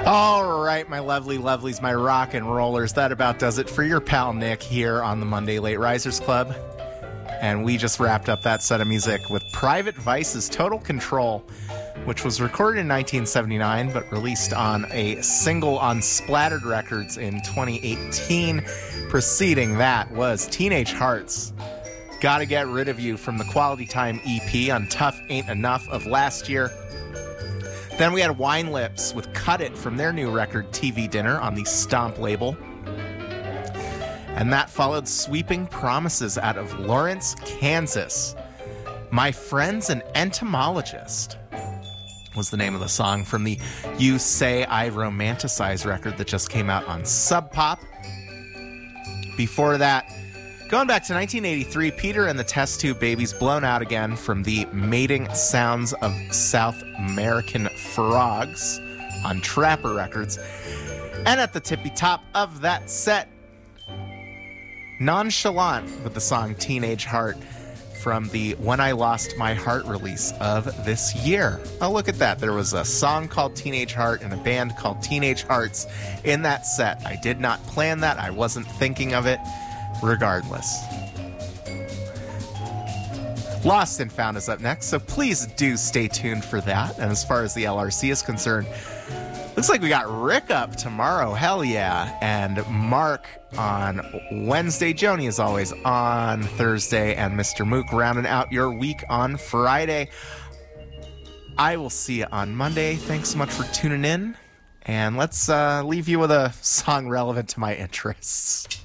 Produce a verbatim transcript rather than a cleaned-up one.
All right, my lovely lovelies, my rock and rollers, that about does it for your pal Nick here on the Monday Late Risers Club. And we just wrapped up that set of music with Private Vice's Total Control, which was recorded in nineteen seventy-nine but released on a single on Splattered Records in twenty eighteen. Preceding that was Teenage Hearts, Gotta Get Rid of You from the Quality Time E P on Tough Ain't Enough of last year. Then we had Wine Lips with Cut It from their new record T V Dinner on the Stomp label. And that followed Sweeping Promises out of Lawrence, Kansas. My Friend's an Entomologist was the name of the song from the You Say I Romanticize record that just came out on Sub Pop. Before that, going back to nineteen eighty-three, Peter and the Test Tube Babies, Blown Out Again from the Mating Sounds of South American Frogs on Trapper Records. And at the tippy top of that set, Nonchalant with the song Teenage Heart from the When I Lost My Heart release of this year. Oh, look at that. There was a song called Teenage Heart and a band called Teenage Hearts in that set. I did not plan that. I wasn't thinking of it. Regardless. Lost and Found is up next, so please do stay tuned for that. And as far as the L R C is concerned, looks like we got Rick up tomorrow, hell yeah, and Mark on Wednesday, Joni as always on Thursday, and Mister Mook rounding out your week on Friday. I will see you on Monday. Thanks so much for tuning in, and let's uh, leave you with a song relevant to my interests.